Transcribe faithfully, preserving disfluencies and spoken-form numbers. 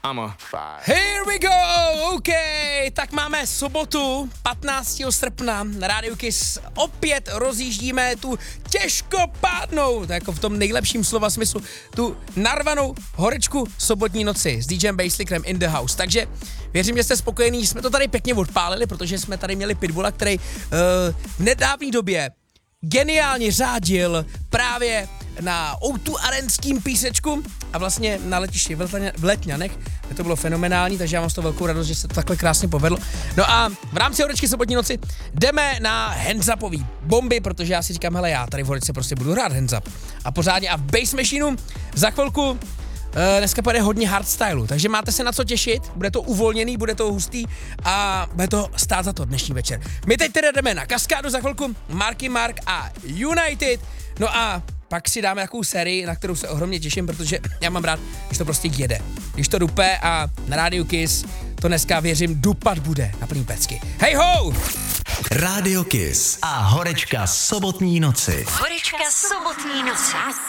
I'm a five. Here we go, OK, tak máme sobotu, patnáctého srpna, na Rádiu Kiss opět rozjíždíme tu těžkopádnou, to jako v tom nejlepším slova smyslu, tu narvanou horečku sobotní noci s DJem Basslickerem in the house, takže věřím, že jste spokojení, jsme to tady pěkně odpálili, protože jsme tady měli Pitbulla, který uh, v nedávné době geniálně řádil právě na ó dva arenským písečku a vlastně na letišti v, Letňa, v Letňanech, to bylo fenomenální, takže já mám z toho velkou radost, že se to takhle krásně povedlo. No a v rámci horečky sobotní noci jdeme na hands upový bomby, protože já si říkám, hele, já tady v horečce prostě budu hrát hands up a pořádně a v Bass Machineu za chvilku Uh, dneska pojede hodně hardstylu, takže máte se na co těšit, bude to uvolněný, bude to hustý a bude to stát za to dnešní večer. My teď teda jdeme na Kaskádu za chvilku, Marky Mark a United, no a pak si dáme takovou sérii, na kterou se ohromně těším, protože já mám rád, když to prostě jede, když to dupe a na Rádiu Kiss to dneska věřím dupat bude na plný pecky. Hej ho! Rádio Kiss a horečka sobotní noci. Horečka sobotní noci.